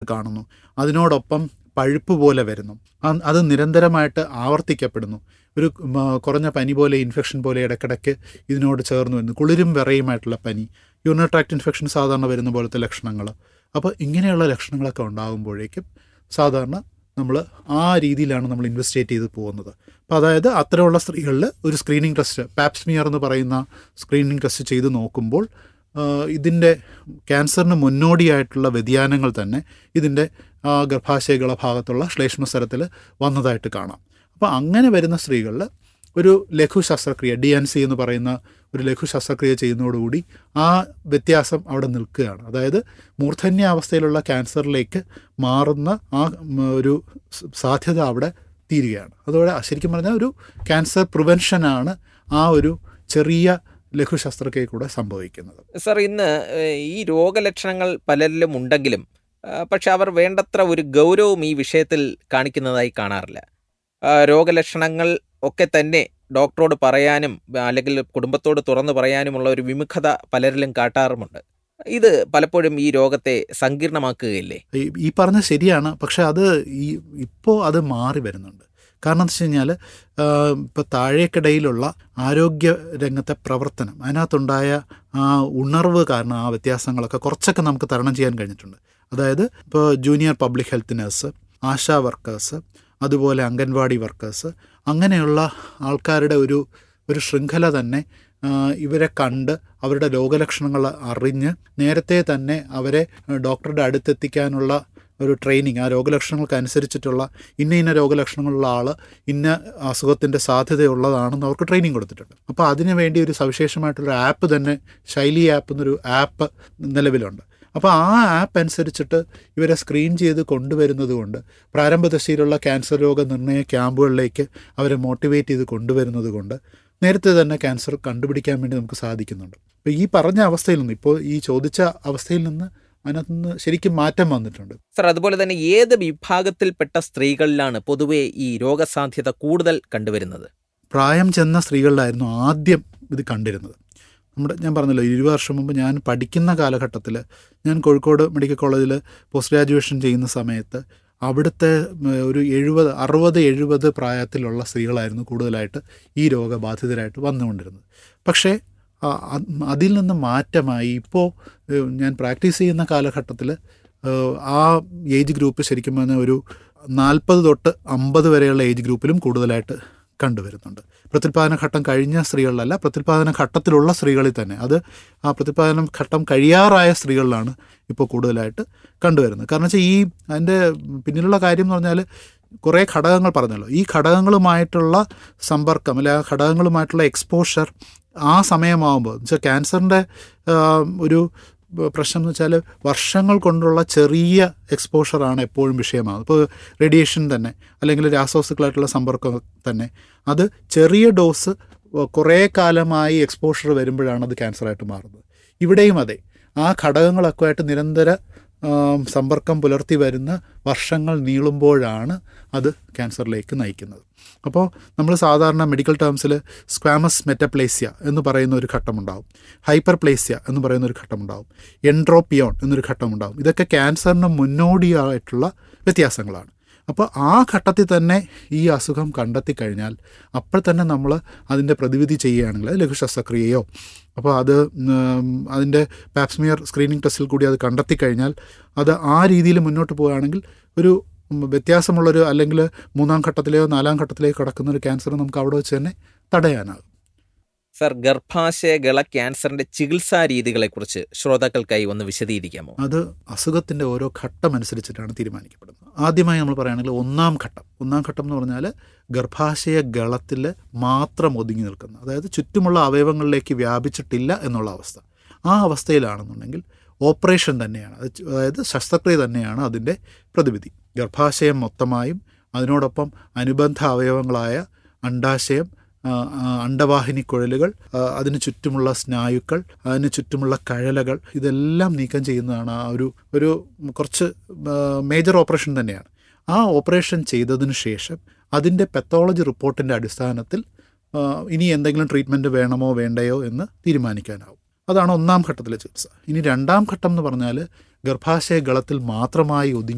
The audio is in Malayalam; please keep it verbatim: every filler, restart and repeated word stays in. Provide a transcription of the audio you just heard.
കാണുന്നു. അതിനോടൊപ്പം പഴുപ്പ് പോലെ വരുന്നു. അത് നിരന്തരമായിട്ട് ആവർത്തിക്കപ്പെടുന്നു. ഒരു കുറഞ്ഞ പനി പോലെ, ഇൻഫെക്ഷൻ പോലെ ഇടയ്ക്കിടയ്ക്ക് ഇതിനോട് ചേർന്ന് വരുന്നു. കുളിരും വിറയുമായിട്ടുള്ള പനി, യൂറിനറി ട്രാക്ട് ഇൻഫെക്ഷൻ സാധാരണ വരുന്ന പോലത്തെ ലക്ഷണങ്ങൾ. അപ്പോൾ ഇങ്ങനെയുള്ള ലക്ഷണങ്ങളൊക്കെ ഉണ്ടാകുമ്പോഴേക്കും സാധാരണ നമ്മൾ ആ രീതിയിലാണ് നമ്മൾ ഇൻവെസ്റ്റിഗേറ്റ് ചെയ്ത് പോകുന്നത്. അപ്പോൾ അതായത് അത്തരമുള്ള സ്ത്രീകളിൽ ഒരു സ്ക്രീനിങ് ടെസ്റ്റ്, പാപ്സ്മിയർ എന്ന് പറയുന്ന സ്ക്രീനിങ് ടെസ്റ്റ് ചെയ്ത് നോക്കുമ്പോൾ ഇതിൻ്റെ ക്യാൻസറിന് മുന്നോടിയായിട്ടുള്ള വ്യതിയാനങ്ങൾ തന്നെ ഇതിൻ്റെ ഗർഭാശയകള ഭാഗത്തുള്ള ശ്ലേഷ്മസ്തരത്തിൽ വന്നതായിട്ട് കാണാം. അപ്പോൾ അങ്ങനെ വരുന്ന സ്ത്രീകളിൽ ഒരു ലഘു ശസ്ത്രക്രിയ, ഡി എൻ സി എന്ന് പറയുന്ന ഒരു ലഘു ശസ്ത്രക്രിയ ചെയ്യുന്നതോടുകൂടി ആ വ്യത്യാസം അവിടെ നിൽക്കുകയാണ്. അതായത് മൂർധന്യാവസ്ഥയിലുള്ള ക്യാൻസറിലേക്ക് മാറുന്ന ആ ഒരു സാധ്യത അവിടെ തീരുകയാണ്. അതോടെ ശരിക്കും പറഞ്ഞാൽ ഒരു ക്യാൻസർ പ്രിവെൻഷനാണ് ആ ഒരു ചെറിയ ലഘു ശസ്ത്രക്രിയ കൂടെ സംഭവിക്കുന്നത്. സർ, ഇന്ന് ഈ രോഗലക്ഷണങ്ങൾ പലരിലും ഉണ്ടെങ്കിലും പക്ഷെ അവർ വേണ്ടത്ര ഒരു ഗൗരവം ഈ വിഷയത്തിൽ കാണിക്കുന്നതായി കാണാറില്ല. രോഗലക്ഷണങ്ങൾ ഒക്കെ തന്നെ ഡോക്ടറോട് പറയാനും അല്ലെങ്കിൽ കുടുംബത്തോട് തുറന്നു പറയാനുമുള്ള ഒരു വിമുഖത പലരിലും കാട്ടാറുമുണ്ട്. ഇത് പലപ്പോഴും ഈ രോഗത്തെ സങ്കീർണമാക്കുകയില്ലേ? ഈ പറഞ്ഞ ശരിയാണ്. പക്ഷെ അത് ഈ ഇപ്പോൾ അത് മാറി വരുന്നുണ്ട്. കാരണം എന്താ വെച്ച് കഴിഞ്ഞാൽ ഇപ്പോൾ താഴേക്കിടയിലുള്ള ആരോഗ്യ രംഗത്തെ പ്രവർത്തനം, അതിനകത്തുണ്ടായ ആ ഉണർവ് കാരണം ആ വ്യത്യാസങ്ങളൊക്കെ കുറച്ചൊക്കെ നമുക്ക് തരണം ചെയ്യാൻ കഴിഞ്ഞിട്ടുണ്ട്. അതായത് ഇപ്പോൾ junior public health nurse, ASHA workers, അതുപോലെ അംഗൻവാടി വർക്കേഴ്സ്, അങ്ങനെയുള്ള ആൾക്കാരുടെ ഒരു ഒരു ശൃംഖല തന്നെ ഇവരെ കണ്ട് അവരുടെ രോഗലക്ഷണങ്ങൾ അറിഞ്ഞ് നേരത്തെ തന്നെ അവരെ ഡോക്ടറുടെ അടുത്തെത്തിക്കാനുള്ള ഒരു ട്രെയിനിങ്, ആ രോഗലക്ഷണങ്ങൾക്ക് അനുസരിച്ചിട്ടുള്ള ഇന്ന ഇന്ന രോഗലക്ഷണങ്ങളുള്ള ആൾ ഇന്ന അസുഖത്തിൻ്റെ സാധ്യതയുള്ളതാണെന്ന് അവർക്ക് ട്രെയിനിങ് കൊടുത്തിട്ടുണ്ട്. അപ്പോൾ അതിനു വേണ്ടി ഒരു സവിശേഷമായിട്ടുള്ളൊരു ആപ്പ് തന്നെ, ശൈലി ആപ്പ് എന്നൊരു ആപ്പ് നിലവിലുണ്ട്. അപ്പോൾ ആ ആപ്പ് അനുസരിച്ചിട്ട് ഇവരെ സ്ക്രീൻ ചെയ്ത് കൊണ്ടുവരുന്നത് കൊണ്ട്, പ്രാരംഭദശയിലുള്ള ക്യാൻസർ രോഗനിർണയ ക്യാമ്പുകളിലേക്ക് അവരെ മോട്ടിവേറ്റ് ചെയ്ത് കൊണ്ടുവരുന്നത് കൊണ്ട് നേരത്തെ തന്നെ ക്യാൻസർ കണ്ടുപിടിക്കാൻ വേണ്ടി നമുക്ക് സാധിക്കുന്നുണ്ട്. അപ്പോൾ ഈ പറഞ്ഞ അവസ്ഥയിൽ നിന്ന്, ഇപ്പോൾ ഈ ചോദിച്ച അവസ്ഥയിൽ നിന്ന് അതിനകത്ത് നിന്ന് ശരിക്കും മാറ്റം വന്നിട്ടുണ്ട്. സർ, അതുപോലെ തന്നെ ഏത് വിഭാഗത്തിൽപ്പെട്ട സ്ത്രീകളിലാണ് പൊതുവെ ഈ രോഗസാധ്യത കൂടുതൽ കണ്ടുവരുന്നത്? പ്രായം ചെന്ന സ്ത്രീകളിലായിരുന്നു ആദ്യം ഇത് കണ്ടിരുന്നത്. നമ്മുടെ ഞാൻ പറഞ്ഞല്ലോ, ഇരുപത് വർഷം മുമ്പ് ഞാൻ പഠിക്കുന്ന കാലഘട്ടത്തിൽ ഞാൻ കോഴിക്കോട് മെഡിക്കൽ കോളേജിൽ പോസ്റ്റ് ഗ്രാജുവേഷൻ ചെയ്യുന്ന സമയത്ത് അവിടുത്തെ ഒരു എഴുപത് അറുപത് എഴുപത് പ്രായത്തിലുള്ള സ്ത്രീകളായിരുന്നു കൂടുതലായിട്ട് ഈ രോഗബാധിതരായിട്ട് വന്നുകൊണ്ടിരുന്നത്. പക്ഷേ അതിൽ നിന്ന് മാറ്റമായി ഇപ്പോൾ ഞാൻ പ്രാക്ടീസ് ചെയ്യുന്ന കാലഘട്ടത്തിൽ ആ ഏജ് ഗ്രൂപ്പ് ശരിക്കും പറഞ്ഞാൽ ഒരു നാൽപ്പത് തൊട്ട് അമ്പത് വരെയുള്ള ഏജ് ഗ്രൂപ്പിലും കൂടുതലായിട്ട് കണ്ടുവരുന്നുണ്ട്. പ്രത്യുൽപാദന ഘട്ടം കഴിഞ്ഞ സ്ത്രീകളിലല്ല, പ്രത്യുൽപാദന ഘട്ടത്തിലുള്ള സ്ത്രീകളിൽ തന്നെ, അത് ആ പ്രത്യുൽപാദന ഘട്ടം കഴിയാറായ സ്ത്രീകളിലാണ് ഇപ്പോൾ കൂടുതലായിട്ട് കണ്ടുവരുന്നത്. കാരണം വെച്ചാൽ ഈ അതിൻ്റെ പിന്നിലുള്ള കാര്യം എന്ന് പറഞ്ഞാൽ കുറേ ഘടകങ്ങൾ പറഞ്ഞല്ലോ. ഈ ഘടകങ്ങളുമായിട്ടുള്ള സമ്പർക്കം അല്ലെ ആ ഘടകങ്ങളുമായിട്ടുള്ള എക്സ്പോഷർ ആ സമയമാകുമ്പോൾ എന്ന് വെച്ചാൽ ക്യാൻസറിൻ്റെ ഒരു പ്രശ്നം എന്ന് വെച്ചാൽ വർഷങ്ങൾ കൊണ്ടുള്ള ചെറിയ എക്സ്പോഷറാണ് എപ്പോഴും വിഷയമാകുന്നത്. ഇപ്പോൾ റേഡിയേഷൻ തന്നെ അല്ലെങ്കിൽ രാസവസ്തുക്കളായിട്ടുള്ള സമ്പർക്കം തന്നെ, അത് ചെറിയ ഡോസ് കുറേ കാലമായി എക്സ്പോഷർ വരുമ്പോഴാണ് അത് ക്യാൻസറായിട്ട് മാറുന്നത്. ഇവിടെയും അതെ, ആ ഘടകങ്ങളൊക്കെ ആയിട്ട് നിരന്തര സമ്പർക്കം പുലർത്തി വരുന്ന വർഷങ്ങൾ നീളുമ്പോഴാണ് അത് ക്യാൻസറിലേക്ക് നയിക്കുന്നത്. അപ്പോൾ നമ്മൾ സാധാരണ മെഡിക്കൽ ടേംസിൽ സ്ക്വാമസ് മെറ്റപ്ലേസ്യ എന്ന് പറയുന്ന ഒരു ഘട്ടമുണ്ടാകും, ഹൈപ്പർപ്ലേസ്യ എന്ന് പറയുന്ന ഒരു ഘട്ടമുണ്ടാകും, എൻട്രോപ്പിയോൺ എന്നൊരു ഘട്ടമുണ്ടാകും. ഇതൊക്കെ ക്യാൻസറിന് മുന്നോടിയായിട്ടുള്ള വ്യത്യാസങ്ങളാണ്. അപ്പോൾ ആ ഘട്ടത്തിൽ തന്നെ ഈ അസുഖം കണ്ടെത്തി കഴിഞ്ഞാൽ അപ്പോൾ തന്നെ നമ്മൾ അതിൻ്റെ പ്രതിവിധി ചെയ്യുകയാണെങ്കിൽ ലഘു ശസ്ത്രക്രിയയോ, അപ്പോൾ അത് അതിൻ്റെ പാപ്സ്മിയർ സ്ക്രീനിങ് ടെസ്റ്റിൽ കൂടി അത് കണ്ടെത്തി കഴിഞ്ഞാൽ അത് ആ രീതിയിൽ മുന്നോട്ട് പോവുകയാണെങ്കിൽ ഒരു വ്യത്യാസമുള്ളൊരു അല്ലെങ്കിൽ മൂന്നാം ഘട്ടത്തിലെയോ നാലാം ഘട്ടത്തിലേക്കോ കിടക്കുന്നൊരു ക്യാൻസർ നമുക്ക് അവിടെ വെച്ച് തന്നെ തടയാനാകും. സർ, ഗർഭാശയ ഗള ക്യാൻസറിൻ്റെ ചികിത്സാ രീതികളെക്കുറിച്ച് ശ്രോതാക്കൾക്കായി ഒന്ന് വിശദീകരിക്കാമോ? അത് അസുഖത്തിൻ്റെ ഓരോ ഘട്ടം അനുസരിച്ചിട്ടാണ് തീരുമാനിക്കപ്പെടുന്നത്. ആദ്യമായി നമ്മൾ പറയുകയാണെങ്കിൽ ഒന്നാം ഘട്ടം ഒന്നാം ഘട്ടം എന്ന് പറഞ്ഞാൽ ഗർഭാശയ ഗളത്തിൽ മാത്രം ഒതുങ്ങി നിൽക്കുന്ന, അതായത് ചുറ്റുമുള്ള അവയവങ്ങളിലേക്ക് വ്യാപിച്ചിട്ടില്ല എന്നുള്ള അവസ്ഥ. ആ അവസ്ഥയിലാണെന്നുണ്ടെങ്കിൽ ഓപ്പറേഷൻ തന്നെയാണ്, അതായത് ശസ്ത്രക്രിയ തന്നെയാണ് അതിൻ്റെ പ്രതിവിധി. ഗർഭാശയം മൊത്തമായും അതിനോടൊപ്പം അനുബന്ധ അവയവങ്ങളായ അണ്ഡാശയം, അണ്ഡവാഹിനി കുഴലുകൾ, അതിന് ചുറ്റുമുള്ള സ്നായുക്കൾ, അതിന് ചുറ്റുമുള്ള കഴലകൾ, ഇതെല്ലാം നീക്കം ചെയ്യുന്നതാണ് ആ ഒരു ഒരു കുറച്ച് മേജർ ഓപ്പറേഷൻ തന്നെയാണ്. ആ ഓപ്പറേഷൻ ചെയ്തതിന് ശേഷം അതിൻ്റെ പെത്തോളജി റിപ്പോർട്ടിൻ്റെ അടിസ്ഥാനത്തിൽ ഇനി എന്തെങ്കിലും ട്രീറ്റ്മെൻറ്റ് വേണമോ വേണ്ടയോ എന്ന് തീരുമാനിക്കാനാവും. അതാണ് ഒന്നാം ഘട്ടത്തിലെ ചികിത്സ. ഇനി രണ്ടാം ഘട്ടം എന്ന് പറഞ്ഞാൽ ഗർഭാശയ ഗളത്തിൽ മാത്രമായി ഒതുങ്ങി